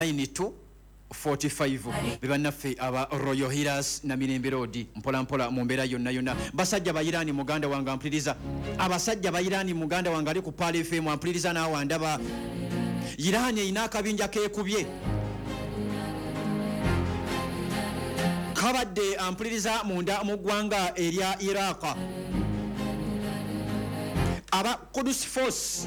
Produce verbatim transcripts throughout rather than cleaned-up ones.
ninety-two forty-five bibannaffe aba Royal Healers na Mirembe Road mpola mpola mu mbeera yonna yonna basajja ba Irani muganda wange ampuliriza abasajja ba Irani muganda wange ali ku Pal F M ampuliriza naawe ndaba Irani ina akabinja keekubye kabadde ampuliriza munda mu ggwanga erya Iraq aba Quds Force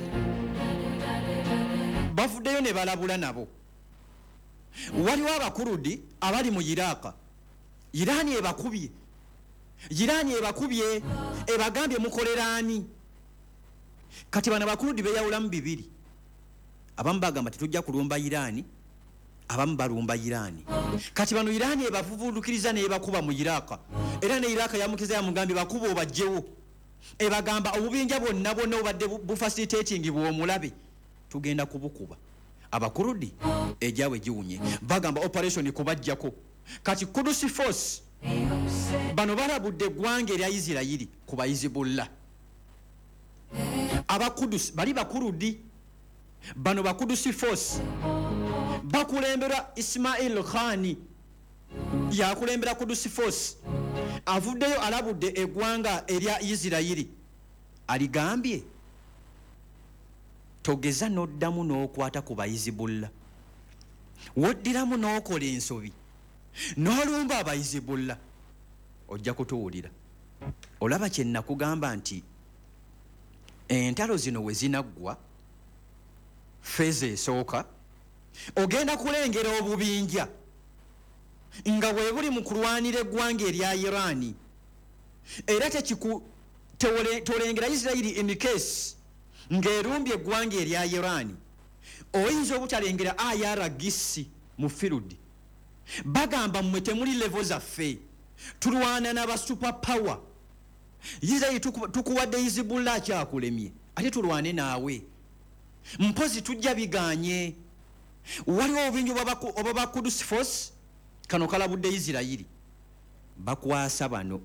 bafuddeyo ne balabula nabo waliwo abakurudi abali mu Iraq Irani ebakubye Irani ebakubye ebagambye mukolerani kati bana bakurudi beyawulamu bibiri abamu bagamba tetujja kulumba Irani abamu balumba Irani kati bano Irani ebavuvudukiriza ne bakuba mu Iraq era ne Iraq yamukiza yamugambye bakuba obajjewo ebagamba obubinja bonna bonna obadde bufacilitating bw'omulabe tugenda kubukuba abakurudi ejawe jiwunye bagamba operation kubajjako kati Quds Force bano balabudde gwange lya Isiraeli kuba Hezbollah aba Quds bali bakurudi bano ba Quds Force bakulembera Ismail Khani yakulembera Quds Force avuddeyo alabudde egwanga erya Isiraeli aligambye togeza noddamu n'okwata ku Hezbollah woddiramu n'okola ensobi n'olumba aba Hezbollah ojja kutuwulira olaba kye nakugamba nti entalo zino we zinaggwa feze esooka ogenda kulengera obubinja nga bwe buli mu kulwanira eggwanga erya Irani era tekiku tolengera Isiraeli in case ng'erumbye eggwanga erya Irani oyinza obutalengera I R G C mu field bagamba mmwe temuli level zaffe tulwana n'aba super power Isiraeli tukuwadde Hezbollah kyakulemye ate tulwane naawe mpozi tujja biganye waliwo obubinja obaba Quds Force kano kalabudde Isiraeli bakwasa bano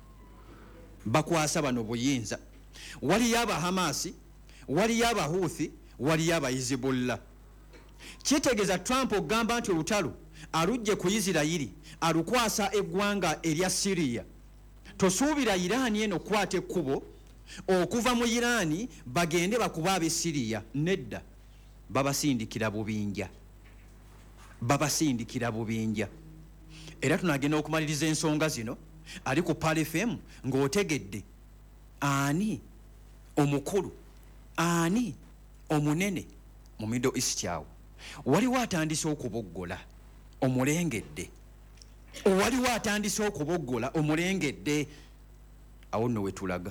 bakwasa bano buyinza waliyo aba Hamasi waliyo aba Houthi waliyo aba Hezbollah kitegeeza Trump ogamba nti olutalo alujje ku Isiraeli alukwasa eggwanga erya Syria tosuubira Irani eno kwata ekkubo okuva mu Irani bagende bakuba ab'e Syria nedda babasindikira bubinja babasindikira bubinja era tunagenda okumaliriza ensonga zino ali ku Pal F M ng'otegedde ani omukulu ani omunene mu Middle East awo waliwo atandise okuboggola omulengedde waliwo atandise okuboggola omulengedde awo nno we tulaga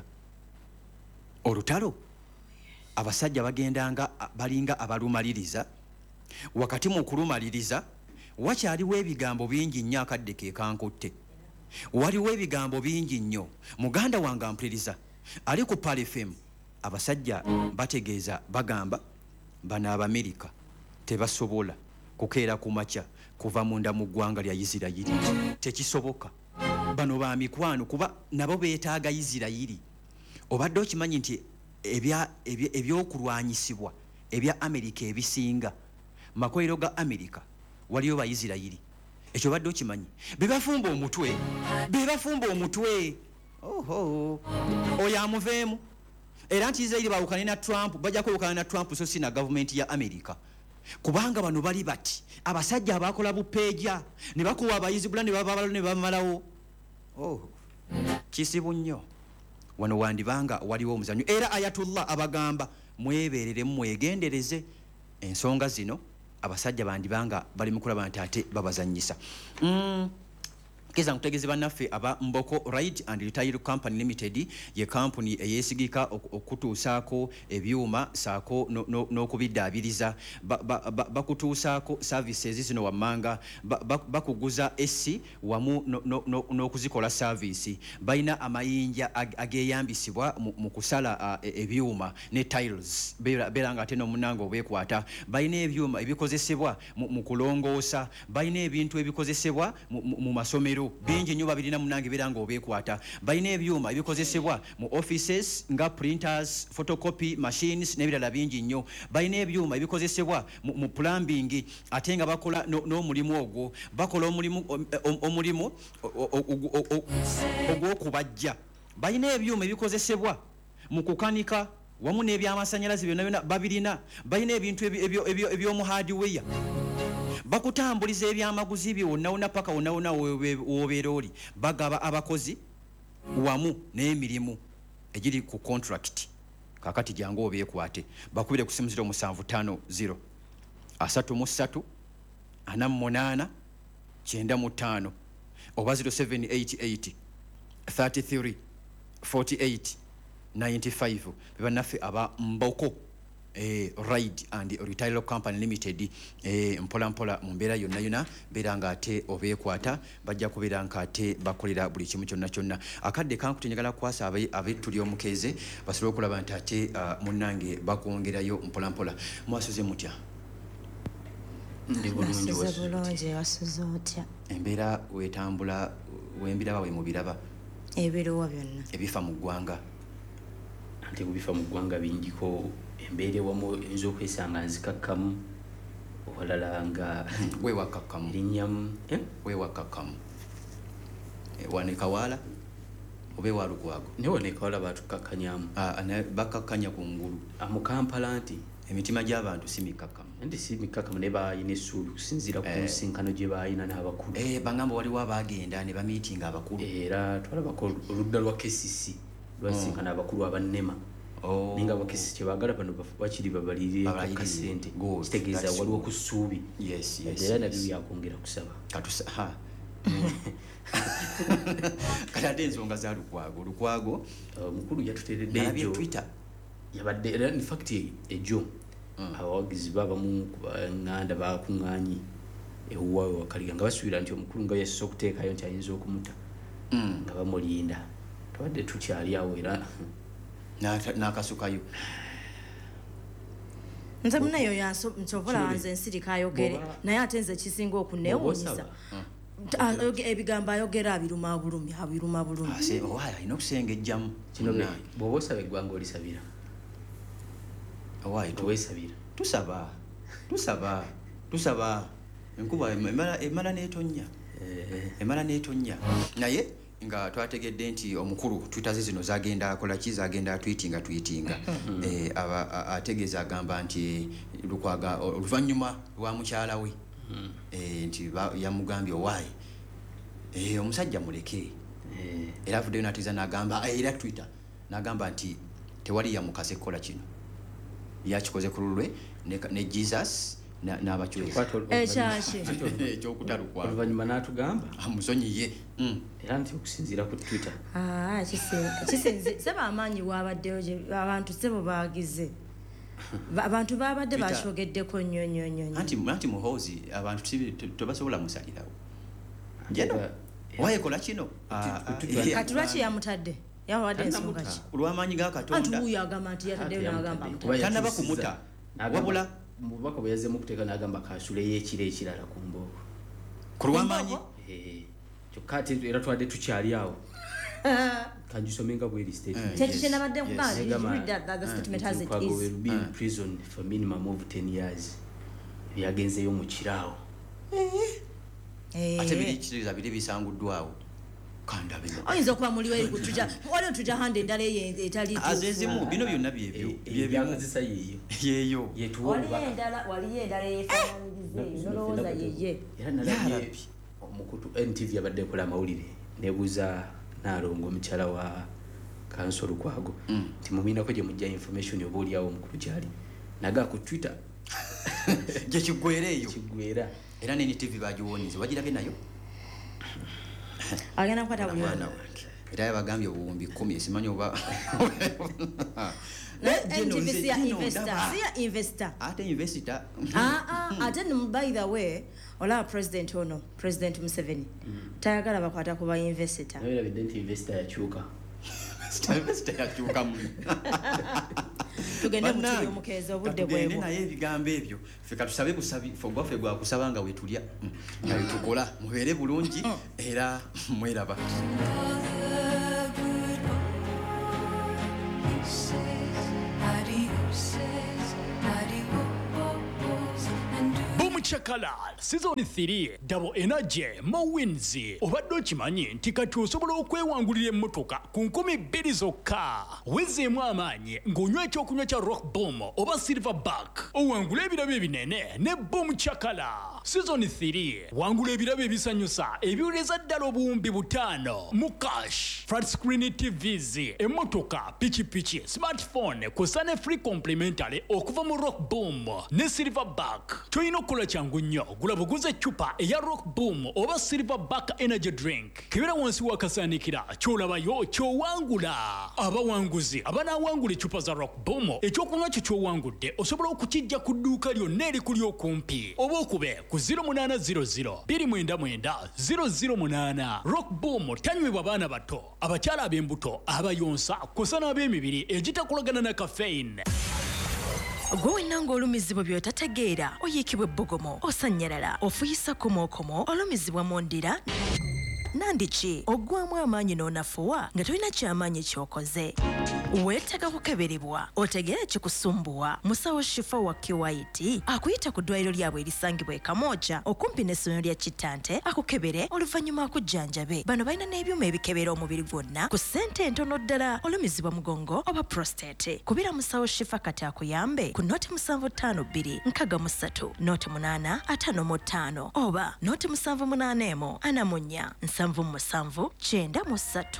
olutalo abasajja bagendanga balinga abalumaliriza wakati mu kulumaliriza wakyaliwo ebigambo bingi nnyo akadde ke kankutte waliwo ebigambo bingi nnyo muganda wange ampuliriza ali ku Pal F M abasajja bategeeza bagamba bano Abamerika tebasobola kukeera ku makya kuva munda mu ggwanga lya Isiraeli tekisoboka bano ba mikwano kuba nabo beetaaga Isiraeli obadde okimanyi nti ebyokulwanyisibwa ebya Amerika ebisinga makolero ga Amerika waliyo ba Isiraeli ekyo badde okimanyi bebafumba omutwe bebafumba omutwe oho oyo amuveemu era nti Isiraeli bawukane na Trump bajja kwewukana na Trump so si na gavumenti ya Amerika kubanga bano bali bati abasajja abakola bupeeja ne bakuwa aba Hezbollah ne bababalo ne bamalawo oh kisibu nnyo wano wandibanga waliwo omuzanyo era Ayatollah abagamba mweberere mwegendereze ensonga zino abasajja bandibanga bali mukulaba nti ate babazanyisa mm. Keza nkutegeze bannaffe aba Mboko Ride and Retail Company Limited ye company eyesigika okutuusaako ebyuma saako n'okubiddaabiriza bakutuusaako services zino wammanga bakuguza esi wamu n'okuzikola service balina amayinja ageyambisibwa mu kusala ebyuma ne tiles beera nga ate n'omunanga obwekwata balina ebyuma ebikozesebwa mu kulongoosa balina ebintu ebikozesebwa mu masomero nnyo bingi nnyo babirina munange biranga obeekwata balina ebyuma ebikozesebwa mu offices nga printers photocopy machines n'ebirala bingi nnyo balina ebyuma ebikozesebwa mu, mu plumbing ate nga bakola n'omulimu no ogwo bakola omulimu omulimu ogw'okubajja balina ebyuma ebikozesebwa mu kukanika wamu n'ebyamasanyalaze byonna byonna babirina balina ebintu eby'omu hardware bakutambuliza ebyamaguzi byonna paka wonna woobeera oli bagaba abakozi wamu n'emirimu egiri ku contract kakati jangu obeekwate bakubire ku simu zero musanvu ttaano zero asatu mu ssatu ana mu munaana kyenda mu ttaano oba zero seven eight eight thirty-three forty-eight ninety-five bebannaffe aba mboko eh, Ride and Retail Company Limited eh, mpola mpola mu mbeera yonna yonna beera nga ate obeekwata bajja kubeera nga ate bakolera buli kimu kyonna kyonna akadde kankuti njagala kukwasa abetuli omukeeze basobole okulaba nti ate uh, munnange bakwongerayo mpola mpola mwasuze mutya ndi bulungi wasuze otya embeera wetambula wembiraba we mubiraba ebiruwa byonna ebifa mu ggwanga ate kubifa mu ggwanga bingiko embeere wamu eyinza okwesanga nzikakkamu owalala nga wewakakkamu linnyamu eh? wewakakkamu e, wanekawala oba ewalukwago naye wanekawala batukakkanyamu bakakkanya ku ngulu mu Kampala nti emitima gy'abantu si mikakkamu nti si mikakkamu naye bayina essuubi kusinziira ku nsinkano gye bayina n'abakulu eh, bangamba waliwo abagenda ne bamiitinga abakulu era twalabako oludda lwa K C C lwasinkana abakulu abannema Oh. Ninga bakisi kyebagala bano bakiri babalirire akasente kitegeeza waliwo ku ssuubi yes yes era nabyo byakwongera kusaba katusa ha kati ate ensonga za lukwago lukwago omukulu yatuteredde ejo Twitter yabadde era in fact ejo abawagizi babamu kubaŋŋanda bakuŋŋanyi ewuwawe wakaliga nga basuubira nti omukulu nga yasosa okuteekayo nti ayinza okumuta nga bamulinda tubadde tukyali awo era nakasukayo nze munayo yanso nsobola nze nsirika ayogere naye ate nze kisinga okuneewuunyisa ebigambo ayogera abiruma bulumi abiruma bulumi ase owaye alina okusengejjamu kino bw'oba osaba eggwanga olisabira owaye tuweesabira tusaba tusaba tusaba enkuba emala n'etonnya emala n'etonnya naye nga twategedde nti omukulu twitaze zino zagenda akola ki zagenda atwitinga twitinga eh, ategeeza agamba nti lukwaga oluvannyuma lwa mukyala we eh, nti yamugambye owaaye eh, omusajja muleke era avuddeyo n'atiza n'agamba era Twitter n'agamba nti tewali yamukase kukola kino yakikoze ku lulwe ne Jesus n'abakyokutalukwaa oluvannyuma n'atugamba amusonyiye era nti okusinziira ku Twitter kisinzi seba amaanyi waabaddeyo abantu sebo baagize abantu baabadde bakyogeddeko nnyo nnyo nnyo anti muhoozi abantu tebasobola musalirawo jeno wayekola kino kati lwaki yamutadde yawadde ensonga ki olw'amaanyi ga Katonda anti wuuyo agamba nti yataddeyo n'agamba tanaba kumuta wabula mubaka bwe yazzeemu okuteeka n'agamba kaasuleyo ekiro ekirala ku mbogo ku lw'amaanyi kyokka ate era twadde tukyali awo kanjusomenga bweri statement prison for minimum of ten years byagenzeyo mu kiraawo ate biri kiriza biri bisanguddwawo kandabe oyinza okuba muliwo eri kutuja waliwo tuja hande endala eyo etali azezimu bino byonna byebyo byebyankozesa yeeyo yeeyo waliyo endala waliyo endala yeefaananyirize nolowooza yeye era nalabye omukutu N T V yabadde ekola amawulire nebuuza Naalongo omukyala wa Kansolo Lukwago nti mumiinako gye mujja information oba oliawo omukulu gyali naga ku Twitter gye kiggwera eyo kiggwera era ne N T V bagiwonyize wagirabye nayo agenda kukwata buli mwana wange era yabagambye obuwumbi kumi simanyi oba N T V siya investor siya investor ate investor ah ah ate by the way olaba president ono president Museveni tayagala bakwata ku ba investor naye bidde nti investor yakyuka investor yakyuka mu tugende mu tuyo mukeeze obudde bwebo naye ebigambo ebyo ffe katusabe busabi ffe gwaffe gwa kusaba nga wetulya nga wetukola mubeere bulungi era mweraba. Chakala season three double energy mo wins obadde okimanyi nti kati osobola okwewangulira emmotoka ku nkumi bbiri zokka wezeemu amaanyi ng'onywa ekyokunywa kya rock boom oba silverback owangula ebirabo ebinene ne boom chakala. Season three wangula ebirabo ebisanyusa ebiwuleza ddala obuwumbi butaano mu cash, flat screen T Vs, emmotoka, pikipiki, smartphone kw'ossa ne free complimentary okuva mu rock boom ne silverback. Toyina okukola kyangu nnyo, gula buguze eccupa eya rock boom oba silverback energy drink kebera wansi wakasaanikira ky'olabayo ky'owangula. Abawanguzi abanaawangula eccupa za rock boom ekyokunywa kyo ky'owangudde osobola okukijja ku dduuka lyonna erikuli okumpi oba okube ku zero munana zero zero two nine nine zero zero munana. Rock boom tanywebwa baana bato, abakyala ab'embuto, abayonsa kw'ossa n'ab'emibiri egitakolagana na caffeine. Gwe wenna ng'olumizibwa by'otategeera oyiikibwa ebbugumu osanyalala ofuyisa komokomo olumizibwa mu ndira nandiki oggwamu amaanyi n'onafuwa nga tolina kyamaanyi ky'okoze weetaaga kukeberebwa otegeera kikusumbuwa. Musawo Shifa wa Kiwaiti akuyita ku ddwaliro lyabwe erisangibwa e Kamooja okumpi n'essomero lya Kittante akukebere oluvannyuma akujjanjabe. Bano balina n'ebyuma ebikebera omubiri gwonna ku ssente entono ddala olumizibwa mugongo oba prostate. Kubira Musawo Shifa kati akuyambe ku nooti musanvu ttaano bbiri nkaaga mu ssatu nooti munaana ataano mu ttaano oba nooti musanvu munaana emu ana mu nnya nsanvu mu musanvu kyenda mu ssatu.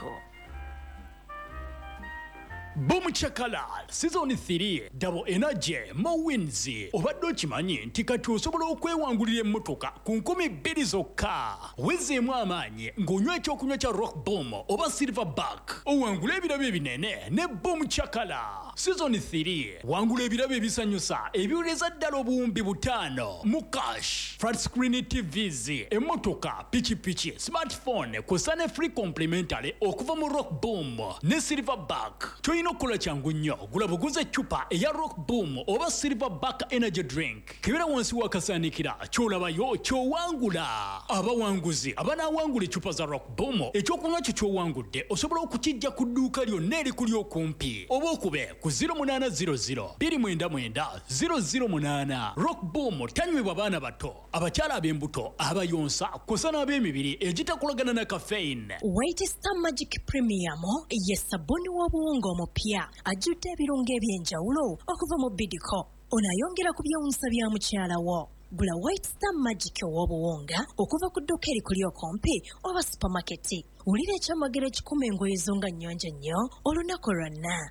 Boom Chakala season three double energy mo wins obadde okimanyi nti kati osobola okwewangulira emmotoka ku nkumi bbiri zokka wezeemu amaanyi ng'onywa ekyokunywa kya rock boom oba silverback owangula ebirabo ebinene ne Boom Chakala. Season three wangula ebirabo ebisanyusa ebiwuleza ddala obuwumbi butaano mu cash, flat screen T Vs, emmotoka, pikipiki, smartphone kw'ossa ne free complimentary okuva mu rock boom ne silverback. Toyina okukola kyangu nnyo, gula buguze eccupa eya rock boom oba silverback energy drink kebera wansi wakasaanikira ky'olabayo ky'owangula. Abawanguzi abanaawangula eccupa za rock boom ekyokunywa kyo ky'owangudde osobola okukijja ku dduuka lyonna erikuli okumpi oba okube ku zero munana zero zero two nine nine zero zero munana. Rock boom tanywebwa baana bato, abakyala ab'embuto, abayonsa kw'ossa n'ab'emibiri egitakolagana na caffeine. White Star Magic Premium ye sabuni w'obuwunga omupya ajjudde ebirungo eby'enjawulo okuva mu Bidco. Onayongera ku byewunsa bya mukyala wo. Gula White Star Magic w'obuwunga okuva ku dduuka erikuli okumpi oba supermarket. Wulira ekyamagero ekikuma engoye zo nga nnyonjo nnyo olunaku lwonna.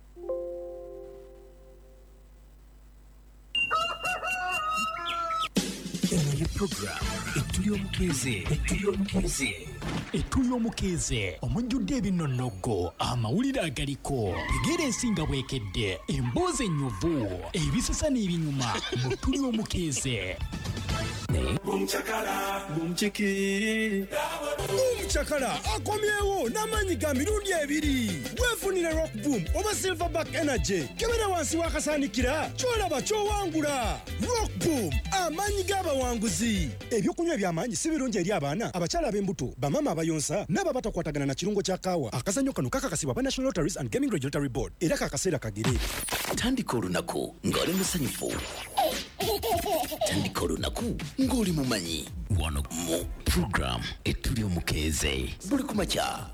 Eno program etuli omukeze etuli omukeze etuli omukeze omujjudde ebinnonogo amawulire agaliko egeera ensinga bwekedde emboozi ennyuvu ebisesa n'ebinyuma mu tuli omukeze. Bumchakala bumchiki Bumchakala akomyewo n'amaanyi ga mirundi ebiri. Weefunire rock boom oba silverback energy kebera wansi wakasaanikira ky'olaba ky'owangula. Rock boom amaanyi g'abawanguzi. Ebyokunywa eby'amaanyi si birungi eri abaana, abakyala ab'embuto, bamama abayonsa n'ababatakwatagana na kirungo kya kaawa. Akazannyo kano kakakasibwa ba National Lotteries and Gaming Regulatory Board era kakaseera kagere. tandika olunaku ng'oli musanyufu, tandika olunaku ng'oli mumanyi wano mu program etuli omukeze buli kumakya.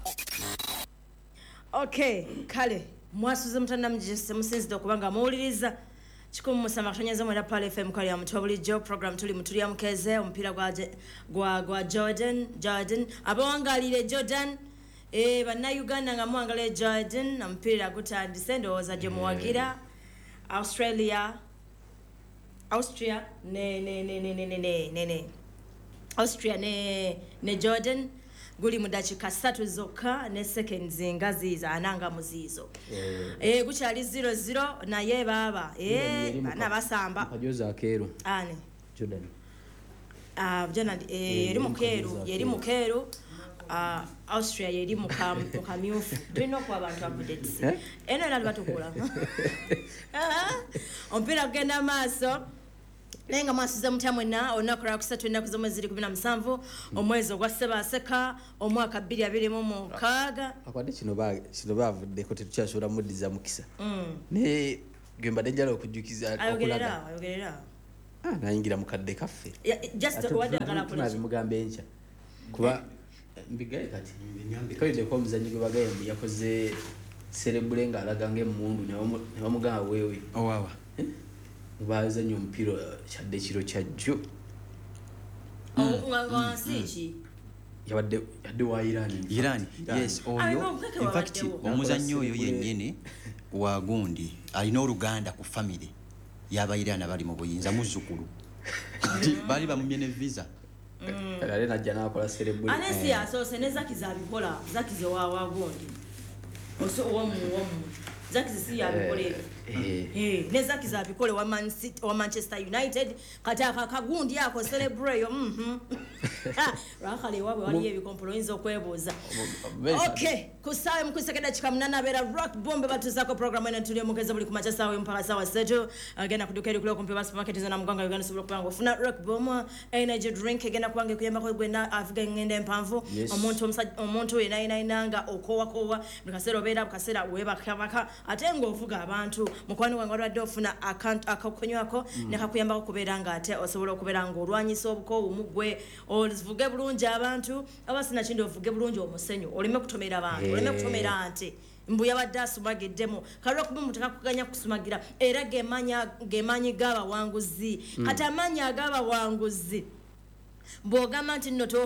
Okay, kale mwasuze mutannamugise musinzidde okuba nga muwuliriza kikumu musama katonyaza mwera Pal F M kali ya mutwa bulijjo program tuli mutuli ya mukeze omupiira gwa gwa gwa Jordan Jordan abawangalire Jordan eh bana Uganda nga mwangale Jordan omupiira gutandise ndowooza gye muwagira Australia Austria ne ne ne ne ne ne ne ne Austria ne ne Jordan guli mu dakika ssatu zokka ne seconds ngaziza ananga muzizo eh, eh gukyali zero zero naye baba eh bana basamba kajoza akeru ani Jordan ah Jordan eh yeri mukeru yeri mukeru uh, Austria yeri muka mukamyufu tulina okuwa abantu updates eno era batukula ompira kugenda maaso nenga mwasuza mutamwena olunaku lwa kusatu ennaku z'omwezi ziri kumi na musanvu omwezi ogwa Ssebaseka omwaka bbiri abiri mu mukaaga akwade kino ba kino bavuddeko tetukyasobola muddiza mukisa ne gemba denjala okujjukiza okulaga ayogerera ah nayingira mu kadde kaffe just wadde akala kula bimugambe encha kuba mbigaye kati bikoyide ko muzanyi gwe bagaye yakoze celebrate nga alaga ng'emundu ne bamugamba wewe owawa bazanyo mpiro kyadde kiro kyajjo ngwa siki yabadde yadde wa Iran Iran yes oyo in fact omuzannyo oyo yennyini wa gundi alina oluganda ku family yaba Iran bali mu buyinza muzzukulu bali bamumye ne visa kale najja nakola celebrate anesi asose ne zakiza bikola zakize wa wa gundi oso omu omu zakize si ya bikola eh eh ne zakiza bikola wa Man City wa Manchester United kata kagundi yako celebrate mhm rahale wawe wali ebikompromiso okwebuza okay kusawe mkusekeda chikamunana bera rock bombe batuzako program ene tulio mukeza buli kumacha sawe mpaka sawa seto agenda kudukeri kulo kumpiba supermarket zona muganga Uganda subira kupanga funa rock bombe energy drink agenda kubange kuyamba ko gwena Africa ngende mpanvu omuntu omuntu ina ina inanga okowa kowa bikasero bera bikasera weba kabaka atengo ovuga abantu mukwani wangu wadde ofuna account akakonywako ne kakuyamba okubera nga ate osobola okubera nga olwanyisa obuko umugwe olivuge bulungi abantu abasina kindi ovuge bulungi omusenyu olime kutomera abantu olime kutomera ante mbuya badde asumagiddemu kalwa kuba mutaka kuganya kusumagira era gemanya gemanyi gaba wanguzi kata amanya agaba wanguzi bogama nti noto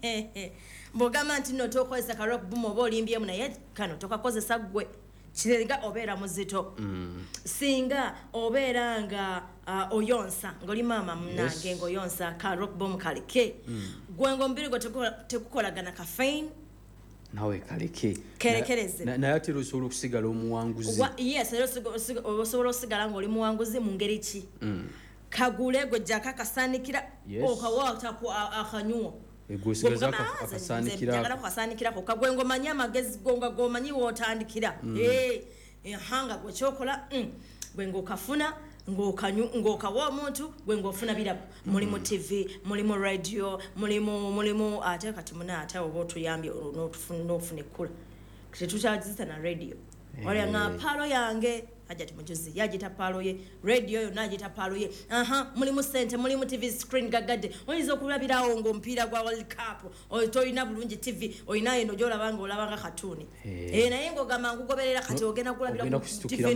bogama nti noto kozesa kalwa kuba mobo olimbye mu naye kano tokakozesa gwe Chirenga obera muzito mm. Singa obera nga uh, oyonsa ngoli mama mnange yes. Ngoyonsa ka rock bomb kalike mm. Gwengo mbiri go tekukolagana caffeine nawe kalike kerekereze na, na, na yati rusulu kusigala omuwanguzi yes osobola osigala ngoli muwanguzi mu ngeri ki mm. Kagule go jaka kasanikira yes. Okawata ku akanyuo egusigaza akasanikira njagala akasanikira ko kagwengo manya magezi gonga gomanyi wotandikira eh mm. hanga gwe chokola mm. gwengo kafuna ngokanyu ngokawa omuntu gwengo ofuna bira muri mu T V muri mu radio muri mu muri mu ate kati muna ate obotu yambye n'otufuna n'ofune kula kitetuchazisa na radio wali nga palo yange aja tumujuzi yajita palo ye radio yo najita palo ye aha muri mu center muri mu T V screen gagade oyizo kulabirawo ngo mpira gwa World Cup oyina bulungi T V oyina eno jola banga olabanga katuni eh naye ngo gamangu goberera kati ogenda kulabira ku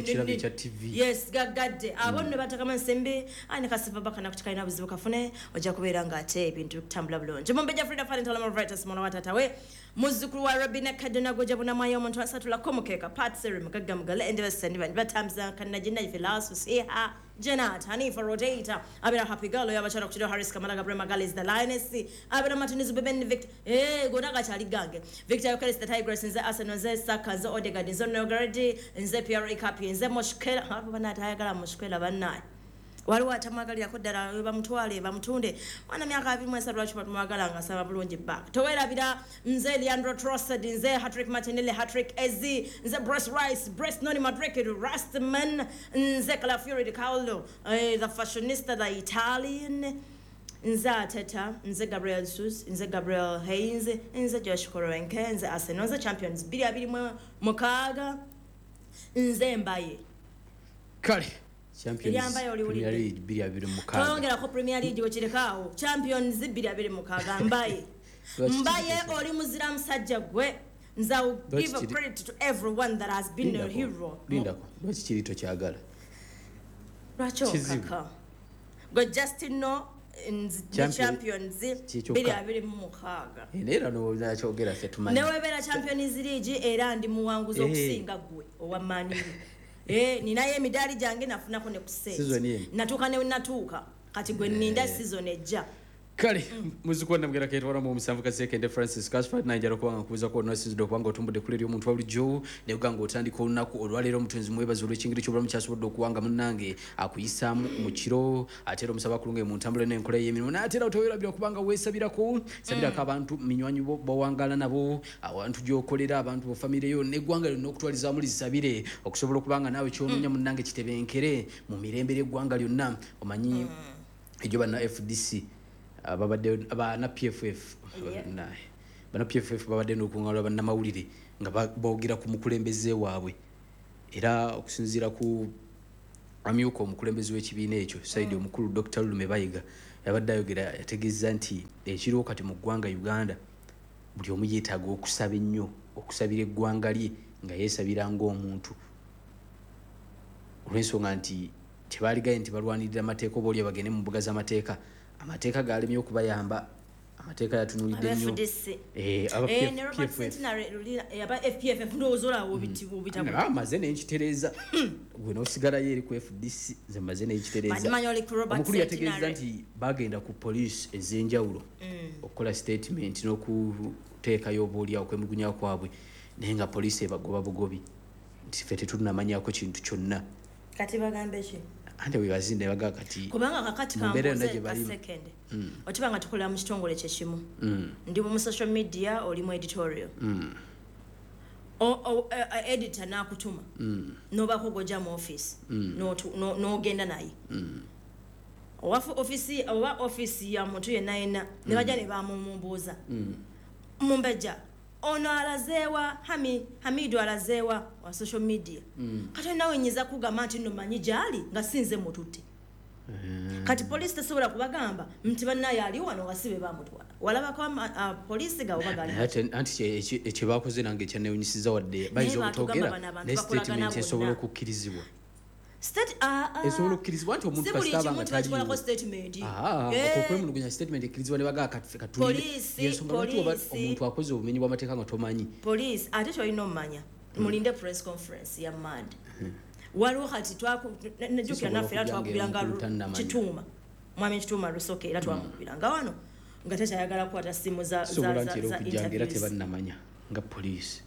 T V yes gagade abonne bataka mansembe ani kasifa baka na kuchikaina buzibu kafune oja kubera nga ate ebintu kutambula bulungi mumbeja Frida Fallen Talama Writers mwana watata we muzukuru wa Rabina Kaduna goja buna mayo omuntu asatula komukeka pat serum gaga mugale ende basendi batamza kanna jinna filasu siha Janat Hanifa Rodata abira happy girl yabachara kuchira Harris Kamala Gabriel Magali is the lioness abira Martinez Beben Victor eh gonaga chali gange Victor Yokeris the Tigers nze Arsenal nze Saka nze Odegaard nze Nogardi nze Pierre Kapi nze Moshkela hapo bana tayagala Moshkela banai waliwo atamagalira ko ddala bamutwale bamutunde mwana myaka abiri mwesa lwacho batumagala nga saba bulungi back towerabira nze Leandro Trossard nze Patrick Martinelli Patrick Ezi nze Bruce Rice Bruce Noni Madrid Rastman nze Calafiori de Paolo uh, the fashionista the Italian nze Ateta nze Gabriel Jesus nze Gabriel Hayes nze Josh Korenke nze Arsenal nze Champions bili abiri mukaga nze Mbaye kale Champions Premier League bili abiri mukaga tongera ko Premier League wechirekawo Champions bili abiri mukaga Mbaye Mbaye oli muzira musajja gwe nza give a credit to everyone that has been a hero linda ko lwaki kirito kyagala lwacho kaka go Justin no the Champions bili abiri mukaga era no nakyogera se tumanyi newe bera Champions League era ndi muwanguzo okusinga gwe owamani eh ninaye midali jange nafuna ko ne kuse season ye natuka ne natuka kati gwe ninda season ejja kale muzikwanda mugera ketwala mu musanvu ka second Francis Casford nanjalo kubanga kubuza ko nonsense do kubanga otumbudde kule lyo muntu walijo ne uganga otandika olunaku olwalero omutunzi mwebazo olw'ekingiri ky'obulamu kyasobodde okuwanga munnange akuyisaamu mu kiro atera omusaba kulunga mu ntambula n'enkola y'emirimu n'atera otowerabira kubanga weesabirako sabirako abantu minywanyi bo bawangala nabo abantu gy'okolera abantu bo famire yo n'eggwanga lyonna okutwalizaamu lisabire okusobola okubanga naawe kyonoonya munnange kitebenkere mu mirembe ly'eggwanga lyonna omanyi ejo banna F D C ababadde abana P F F naye bana P F F babadde n'okungala bana mawulire nga boogera ku mukulembeze waabwe era okusinziira ku amyuka omukulembeze w'ekibiina ekyo Saidi omukulu Doctor Lume Bayiga yabadde ayogera yategeeza nti ekiriwo kati mu ggwanga Uganda buli omu yeetaaga okusaba ennyo okusabira eggwanga lye nga yeesabira ng'omuntu olw'ensonga nti tebaaligaye nti balwanirira amateeka oba oli bagende mu mbuga z'amateeka amateeka galemye okubayamba amateeka yatunulidde nnyo eh aba F P F ndozola obiti obitabu amaze n'ekitereza gwe n'osigala yeri ku F D C ze maze n'ekitereza omukulu yategeeza nti bagenda ku police ez'enjawulo okukola statement n'okuteekayo obaolya okwemulugunya kwabwe naye nga police ebagoba bugobi nti ffe tetunamanyako kintu kyonna kati bagambe ki ande we bazinde baga kati kubanga kakati kamboze a second mm. otibanga tukolera mu kitongole kyekimu mm. ndi mu social media oli mu editorial mm. o, o uh, editor nakutuma mm. noba kugoja mu office mm. no no no genda naye mm. owafu office owa office ya muntu yenna yenna mm. ne baja ne bamumumbuza mm. mumbeja ono alazewa hami hamidu alazewa wa social media mm. kati nawe nyiza kugamba nti no manyi jali nga sinze mututi mm. kati police tesobola kubagamba mti banna yali wano wasibe bamutwala walaba kwa uh, police ga obagali ate anti eche bakoze nange cyane unyisiza wadde bayizo kutogera ne statement esobola okukirizibwa state ah ah esobola okukirizibwa nti omuntu pasitaba nga tali ko statement ah okwemulugunya statement ekirizibwa ne baga katuli yensonga lwaki oba omuntu akoze obumenyi bw'amateeka nga tomanyi police ate tolina omanya mulinde press conference ya mad waliwo kati twaku najukira naffe era twakubiranga kituma mwami kituma lusoke era twakubiranga wano nga tetayagala kukwata simu za za za interviews tebannamanya nga police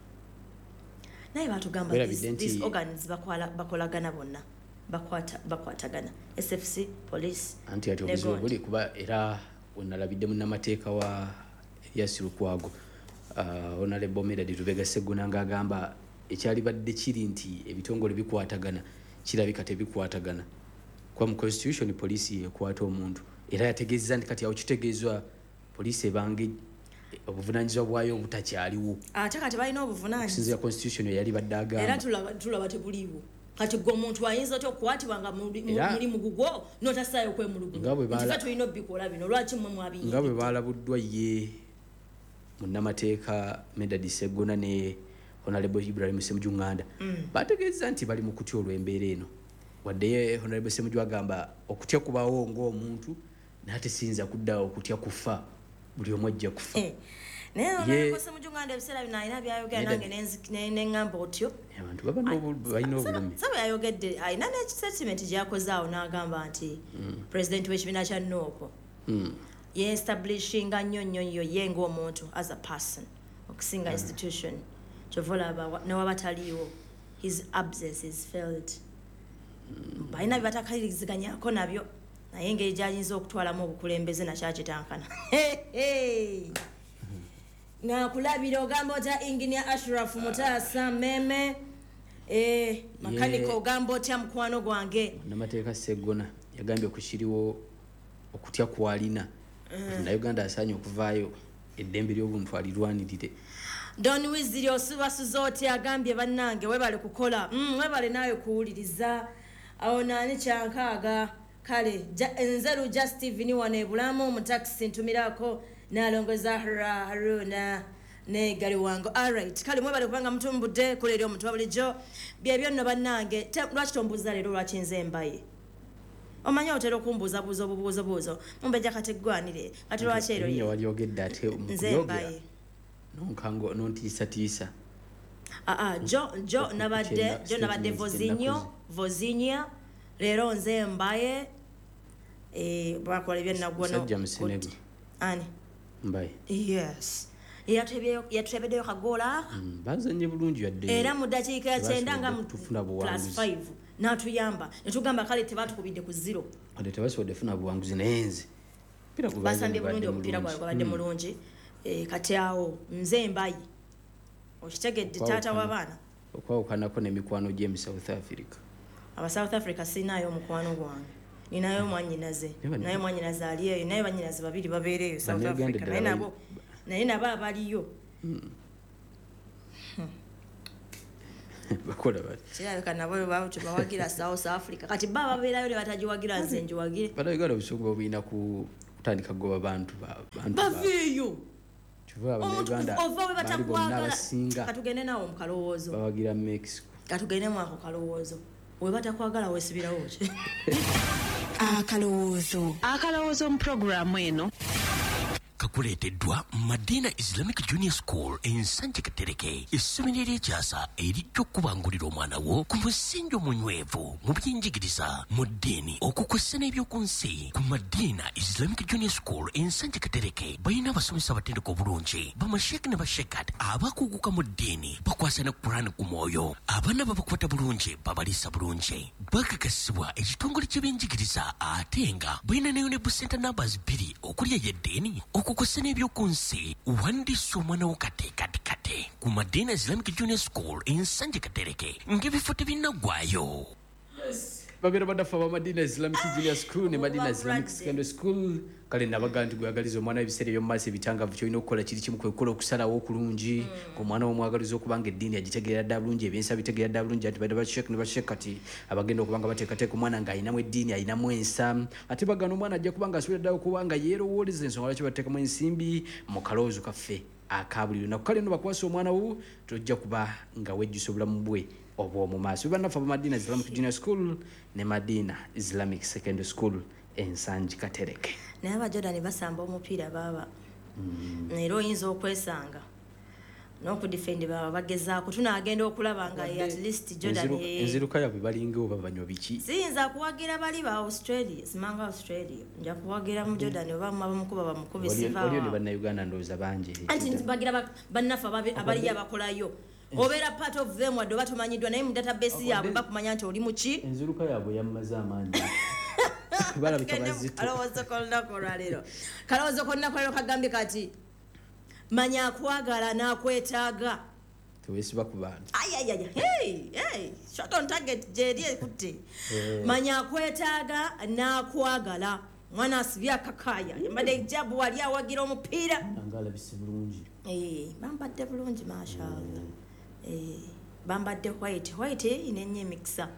naye batugamba these organs bakwala bakolagana bonna bakwata bakwatagana S F C police anti ati obuzibu buli kuba era onalabidde munnamateeka wa Elias Lukwago uh, Honorable Medadi Lubega Seguna ng'agamba ekyali badde kiri nti ebitongole bikwatagana kirabika tebikwatagana kwa mu constitution police yekwata omuntu era yategeeza nti kati awo kitegeezwa police ebange obuvunanyizibwa bwayo obutakyaliwo ate kati balina obuvunanyizibwa sinzira constitution yali badde agamba era tulaba tulaba tebuliwo kati gwe omuntu ayinza otyo okukwatibwa muri mugugwo notasaayo kwemulugunya nti tulina obbikola bino lwaki mmwe mwabiyinza nga bwe baalabuddwa ye munnamateeka Medadi Segona ne Honorable Ibrahim Ssemujju Nganda mm. bategeeza nti bali mu kutya olw'embeera eno wadde Honorable Ssemujju agamba okutya kubaawo ng'omuntu nate siyinza kuddawo okutya kufa buli omu ajja kufa eh. naye Honorable Ssemujju Nganda ebiseera bino alina byayogera nange neŋŋamba otyo abantu baba balina obulumi saba yayogedde alina n'ekisentiment gyakoze awo n'agamba nti mm. president w'ekibiina kya Nuupu mm. ye-establishinga nnyo nnyo nnyo ye ng'omuntu as a person okusinga mm. institution chovola nawabataliwo his absence is felt mm. balina bibatakaliririziganyako nabyo naye engeri gyayinza okutwalamu obukulembeze nakyakitankana nakulabira ogamba otya engineer Ashraf Mutaasa meme eh, makanika ogamba otya mukwano gwange namateeka Segona yagambye okukiriwo okutya kwalina mm. na Uganda asaanye okuvaayo eddembe ly'obuntu alirwanirire Don Wiziri osubasuza oti agambye bannange webale kukola mm, webale nayo kuwuliriza awo nani kyankaaga kale ja, nzeru just Steve wane bulamu mu taxi ntumirako nalongoza Haruna ne gali wango alright kale mwebale kubanga mutumbudde kulere omuntu wabulijo byebyo nno bannange lwaki tombuza leero lwaki nze mbaye omanya otero kumbuza buzo obubuzo buzo mumbeja kategwanire kati lwaki ero ye wali ogedde ate mukuyogera nonkango nontisa tisa ah ah jo jo nabadde jo nabadde vozinyo vozinya lero nze mbaye eh bakola byenagwono Sajja Musenego. ani Mbaye. yes yatebye yatebedde kagola Mm, bazanye bulungi yadde. era mu dakiika ya kyenda nga mu tufuna plus buwanguzi. five natuyamba netugamba kale tebatukubidde ku zero Ade tebasobodde funa buwanguzi nayenze. Pira ku basambye bulungi omupiira gwabwe gwabadde mulungi eh, kati awo nze mbayi okitegedde taata w'abaana okwawukanako n'emikwano gy'emu South Africa. aba South Africa sinaayo omukwano gwange ninayo mwanyinaze Yaba- naye mwanyinaze ali eyo naye banyinaze babiri babeereyo South Bannayuganda Africa naye ddala nabo naye nabo abaliyo Bakola bati. kirabika nabo babo tebawagira South Africa kati baba babeerayo ne batagiwagira nze njiwagire Bannayuganda obusungu obulina ku kutandika kugoba bantu ba- bantu ba- baveeyo Kivuga omuntu Abannayuganda ova we bali bonna batakwagala abasinga katugende nawo mu kalowoozo bawagira Mexico. katugende mu ako kalowoozo we batakwagala weesibirawo ki akalowoozo akalowoozo mu puroguramu eno kakuleeteddwa Madina Islamic Junior School ensanje Katereke essomero ery'ekyasa erijja okubangulira omwana wo ku musingi omunywevu mu by'enjigiriza mu ddiini okukwessa n'ebyoku nsi ku Madina Islamic Junior School ensanje Katereke balina abasomesa abatendeka obulungi bamasheeki ne bashekat abakuguka mu ddiini bakwasa ne Qur'an ku mwoyo abaana babakwata bulungi babaliisa bulungi bakakasibwa ekitongole ky'ebyenjigiriza ate nga balina ne Unable Center numbers bbiri okulya y'eddiini okukosa n'ebyoku nsi wandiisa omwana wo kate kate kate ku Madina Islamic Junior School ensanje Katereke ng'ebifo tebinnaggwaayo. babeera badafa ba Madina Islamic Junior School ne Madina Oba Islamic Bradley. Secondary School kale nabaga nti gwagaliza omwana w'ebiseera eby'omu maaso ebitangavu kyolina okukola kiri kimu kwe kukola okusalawo okulungi ng'omwana w'omwagaliza okubanga eddiini agitegeera ddala bulungi ebyensi bitegeera ddala bulungi ati badde basheek ne basheek kati abagenda okubanga bateekateeka omwana ng'ayinamu eddiini ayinamu ensa ate bagana omwana ajja kubanga asubira ddala okubanga yeerowooleza ensonga lwaki bateekamu ensimbi mu kalowoozo kaffe aka buli lunaku kale no bakwasa omwana wo tojja kuba nga wejjusa obulamu bwe obw'omu maaso banafa ba Madina Islamic Junior School ne Madina Islamic Secondary School ensanji Katereke. naye abajodani basamba omupiira baba era oyinza okwesanga n'okudifendi baba bagezaako tunaagenda okulaba nga ye at least Jordan Enziru- ye- enziruka yaabwe balinga oba banywa biki siyinza kuwagira bali ba Australia simanga Australia nja kuwagira mu Jordan oba mu bamukuba bamukubi Waliyo- waliyo ne siva bannayuganda ndowooza bangi anti bagira ba- bannaffe ababe- abaliyo abakolayo obeera part of them wadde oba tomanyiddwa naye mu database yaabwe bakumanya nti oli muki enziruka yaabwe yammaze amaanyi balabika bazito kalowoozo kolunaku olwaleero kalowoozo kolunaku olwaleero kagambye kati manya akwagala n'akwetaaga tewesiba ku bantu ayayaya hey hey shot on target jeri ekutte manya akwetaaga n'akwagala mwana asibye akakaya yambadde ejabu wali awagira omupiira nga alabise bulungi eh bambadde bulungi mashallah eh bambadde white white ine nnyo emikisa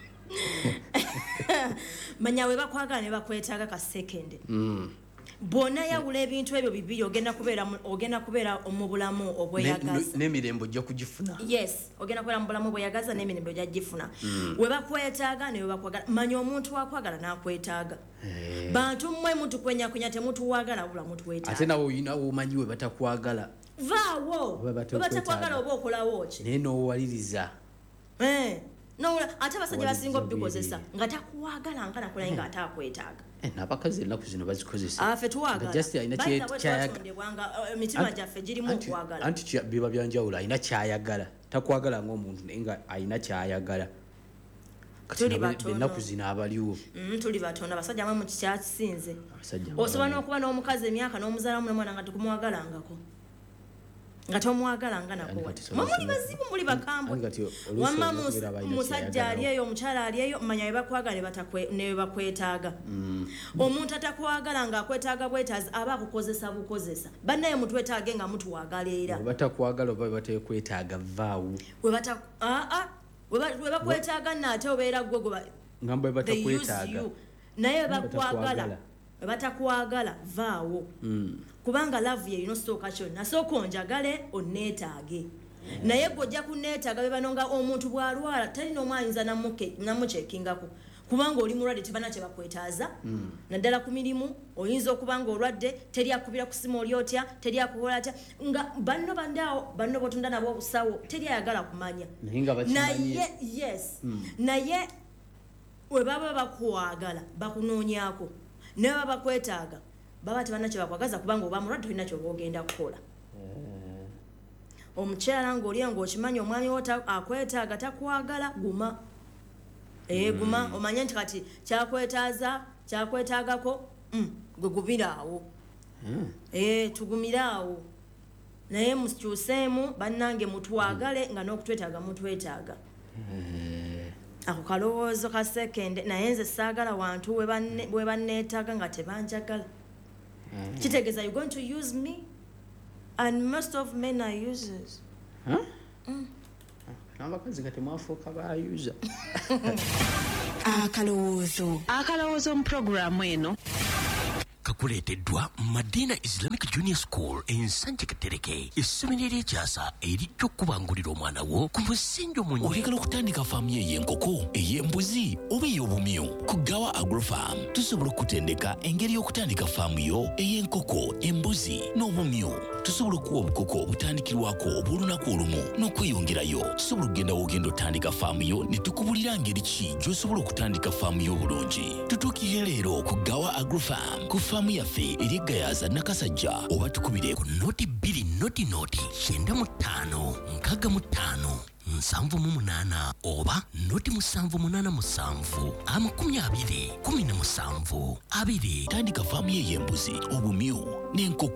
manya we bakwagala ne bakwetaaga ka second bona yawula ebintu ebyo bibiri ogenda kubeera mu- ogenda kubeera mu bulamu obweyagaza n'emirembe ojja kugifuna yes ogenda kubeera mu bulamu obweyagaza n'emirembe ojja gifuna we bakwetaaga ne we bakwagala manya omuntu wakwagala n'akwetaaga bantu mmwe mutukwenyakwenya temutuwagala bula ate mutuwetaaga nawe oyinawo omanyi we batakwagala vaawo Oba we batakwetaaga. batakwagala oba okolawo ki naye n'owaliriza Eh, nowula ate abasajja Waliza basinga obikozesa bwebiri. nga takuwagala nga nakulaye nga ate akwetaaga Eh, n'abakazi ennaku zino bazikozesa afe tuwagala Nga just alina By the way, kyayaga- twatondebwanga, eh, emitima gyaffe girimu Anti- okwagala anti kya- biba byanjawulo alina kyayagala takwagala ng'omuntu naye nga alina kyayagala kati Tuli nabo batono. ennaku zino abaliwo Mm, tuli batono abasajja mwe mukikyakisinze Abasajja osobola mwe n'okuba n'omukazi emyaka n'omuzaalamu nemwana nga tekumuwagalangako nga tomwagalanga Ani nako kati mwe muli sono- bazibu muli bakambwe Ani kati oluusi wamma olina mus- okubeera abalina musajja kyeyagala. ali eyo omukyala ali eyo manya we bakwagala ne batakwe- ne we bakwetaaga omuntu atakwagala ng'akwetaaga bwetaazi aba akukozesa bukozesa bannaye mutwetaage nga mutuwagala era Bwe batakwagala oba batakwetaaga vaawo we bata- aa, we ba- we bakwetaaga naate obeera gwe gwe ba- ngamba bwe they use batakwetaaga you. naye we bakwagala batakwagala. we batakwagala vaawo kubanga laavu ye inosooka kyonna sooka onjagale onneetaage naye gweojja kunneetaaga be bano nga omuntu bw'alwala talina omu ayinza namuke- namukyekingako kubanga oli mulwadde tebana kye bakwetaaza naddala ku mirimu oyinza okuba nga olwadde teri akubira ku simu oli otya teri akukola atya nga banno bandaawo banno botunda nabo obusawo teri ayagala kumanya Naye nga bakimanyi. naye yes naye we baba bakwagala bakunoonyako ne baba kwetaaga baba tebanakyo bakwagaza kubanga oba mulwadde tolina kyoba ogenda kukola omukyala ng'olya ng'okimanyi omwami wo akwetaaga takwagala guma ee guma omanye nti kati kyakwetaaza kyakwetaagako gwe gubiraawo ee tugumirawo naye mukyuseemu bannange mutwagale nga n'okutwetaaga mutwetaaga ako kalowoozo ka sekende naye nze saagala wantu bwe banneetaaga nga tebanjagala kitegeeza you going to use me and most of men are users n'abakazi nga temwafuuka bayuza akalowoozo akalowoozo mu puroguramu eno kakuleeteddwa Madina Islamic Junior School ensanje Katereke essomero ery'ekyasa erijja okubangulira omwana wo ku musingi omunywe. Oyagala okutandika faamu ey'enkoko ey'embuzi oba ey'obumyu ku Gawa Agrofarm tusobola okutendeka engeri y'okutandika faamu yo ey'enkoko embuzi n'obumyu. Tusobola okuwa obukoko obutandikirwako obw'olunaku olumu n'okweyongerayo. Tusobola okugenda w'ogenda otandika faamu yo ne tukubulira ngeri ki gy'osobola okutandika faamu yo obulungi. Tutuukirire leero ku Gawa Agrofarm ku faamu yaffe eryegayaza Nakasajja oba tukubire ku noti bbiri noti noti kyenda mu ttaano nkaaga mu ttaano nsanvu mu munaana oba noti musanvu munaana musanvu amakumi abiri kumi na musanvu abiri. Tandika faamu ye y'embuzi obumyu n'enkoko